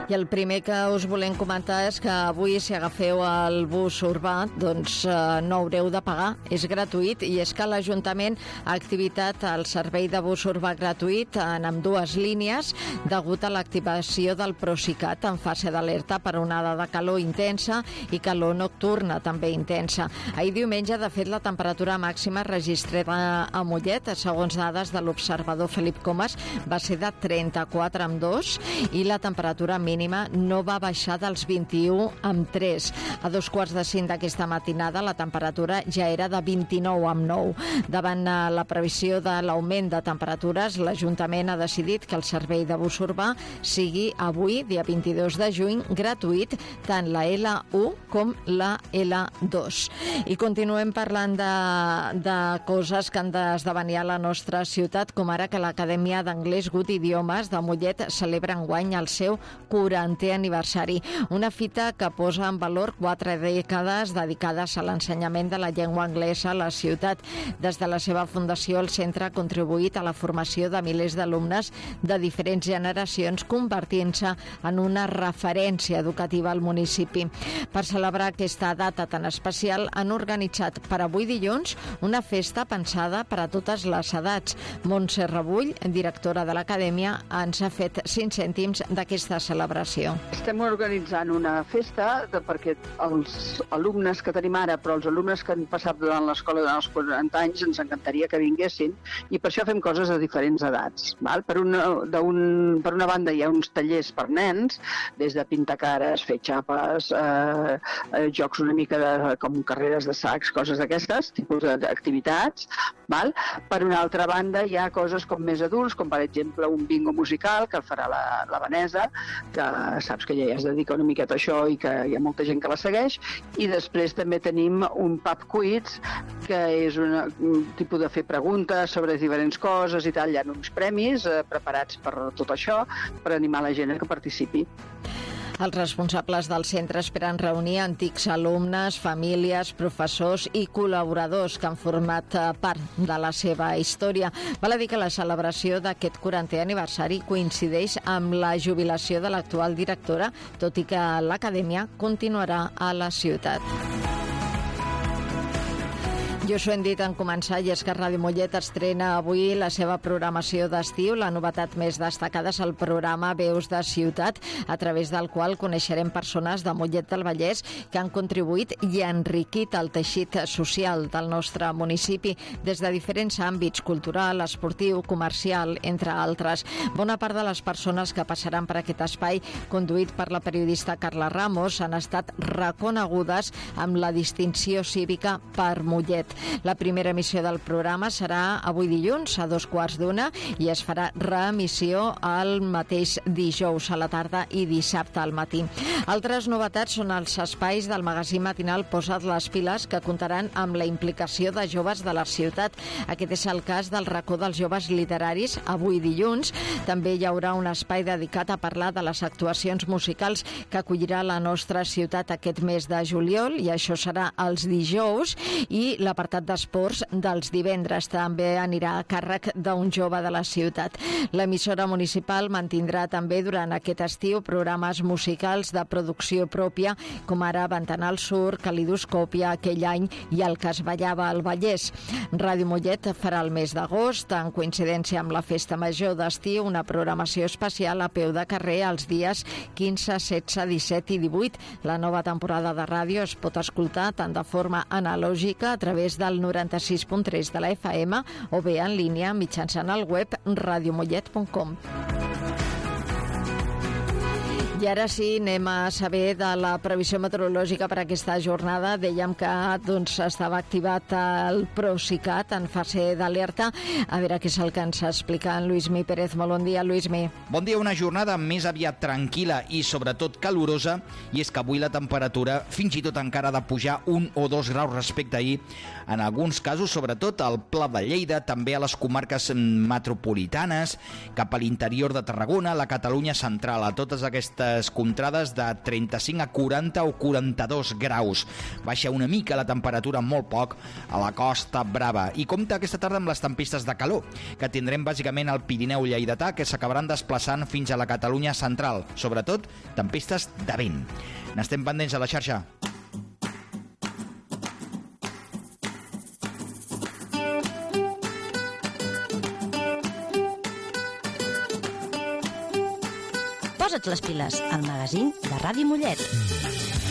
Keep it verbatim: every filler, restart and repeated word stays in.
I el primer que us volem comentar és que avui, si agafeu el bus urbà, doncs eh, no haureu de pagar, és gratuït, i és que l'Ajuntament ha activat el servei de bus urbà gratuït en ambdues línies degut a l'activació del Procicat en fase d'alerta per onada de calor intensa i calor nocturna també intensa. Ahir diumenge, de fet, la temperatura màxima registrada a Mollet, segons dades de l'observador Felip Comas, va ser de trenta-quatre amb dos i la temperatura mínima no va baixar dels vint-i-u amb tres. A dos quarts de cinc d'aquesta matinada la temperatura ja era de vint-i-nou amb nou. Davant la previsió de l'augment de temperatures, l'Ajuntament ha decidit que el servei de bus urbà sigui avui, dia vint-i-dos de juny, gratuït, tant la L u com la L dos. I continuem parlant de, de coses que han d'esdevenir a la nostra ciutat, com ara que l'Acadèmia d'Anglès Gut Idiomes de Mollet celebra enguany el seu quarantè aniversari, una fita que posa en valor quatre dècades dedicades a l'ensenyament de la llengua anglesa a la ciutat. Des de la seva fundació, el centre ha contribuït a la formació de milers d'alumnes de diferents generacions, convertint-se en una referència educativa al municipi. Per celebrar aquesta data tan especial, han organitzat per avui dilluns una festa pensada per a totes les edats. Montse Rebull, directora de l'Acadèmia, ens ha fet cinc cèntims d'aquesta celebració. Estem organitzant una festa de, perquè els alumnes que tenim ara, però els alumnes que han passat durant l'escola durant els quaranta anys, ens encantaria que vinguessin, i per això fem coses de diferents edats. Val? Per, una, un, per una banda hi ha uns tallers per nens, des de pintar cares, fer xapes, eh, eh, jocs una mica de, com carreres de sacs, coses d'aquestes, tipus d'activitats. Val? Per una altra banda hi ha coses com més adults, com per exemple un bingo musical que el farà la, la Vanessa, que saps que ella ja es dedica una miqueta a això i que hi ha molta gent que la segueix. I després també tenim un pub quiz, que és una, un tipus de fer preguntes sobre diferents coses i tal. Hi ha uns premis eh, preparats per tot això, per animar la gent a que participi. Els responsables del centre esperen reunir antics alumnes, famílies, professors i col·laboradors que han format part de la seva història. Val a dir que la celebració d'aquest quarantè aniversari coincideix amb la jubilació de l'actual directora, tot i que l'acadèmia continuarà a la ciutat. Jo us ho hem dit en començar, i és que Ràdio Mollet estrena avui la seva programació d'estiu. La novetat més destacada és el programa Veus de Ciutat, a través del qual coneixerem persones de Mollet del Vallès que han contribuït i enriquit el teixit social del nostre municipi des de diferents àmbits: cultural, esportiu, comercial, entre altres. Bona part de les persones que passaran per aquest espai, conduït per la periodista Carla Ramos, han estat reconegudes amb la distinció cívica per Mollet. La primera emissió del programa serà avui dilluns a dos quarts d'una i es farà reemissió el mateix dijous a la tarda i dissabte al matí. Altres novetats són els espais del magazín matinal Posa't les piles, que comptaran amb la implicació de joves de la ciutat. Aquest és el cas del racó dels joves literaris, avui dilluns. També hi haurà un espai dedicat a parlar de les actuacions musicals que acollirà la nostra ciutat aquest mes de juliol, i això serà els dijous, i l'apartat d'esports dels divendres també anirà a càrrec d'un jove de la ciutat. L'emissora municipal mantindrà també durant aquest estiu programes musicals de producció pròpia, com ara Ventanal Sur, Calidoscòpia, Aquell any i El que es ballava al Vallès. Ràdio Mollet farà el mes d'agost, en coincidència amb la Festa Major d'estiu, una programació especial a peu de carrer els dies quinze, setze, disset i divuit. La nova temporada de ràdio es pot escoltar tant de forma analògica a través del noranta-sis punt tres de la F M o bé en línia mitjançant el web radiomollet punt com. I ara sí, anem a saber de la previsió meteorològica per aquesta jornada. Dèiem que doncs, estava activat el Procicat en fase d'alerta. A veure què és el que ens explica en Lluïsmi Pérez. Molt bon dia, Lluïsmi. Bon dia, una jornada més aviat tranquil·la i sobretot calorosa, i és que avui la temperatura fins i tot encara ha de pujar un o dos graus respecte a ahir. En alguns casos, sobretot al Pla de Lleida, també a les comarques metropolitanes, cap a l'interior de Tarragona, la Catalunya central, a totes aquestes mínimes descomptades de trenta-cinc a quaranta o quaranta-dos graus. Baixa una mica la temperatura, molt poc, a la Costa Brava. I compta aquesta tarda amb les tempestes de calor, que tindrem bàsicament al Pirineu lleidatà, que s'acabaran desplaçant fins a la Catalunya central. Sobretot, tempestes de vent. N'estem pendents a la xarxa. Posa't les piles al magazín de Ràdio Mollet.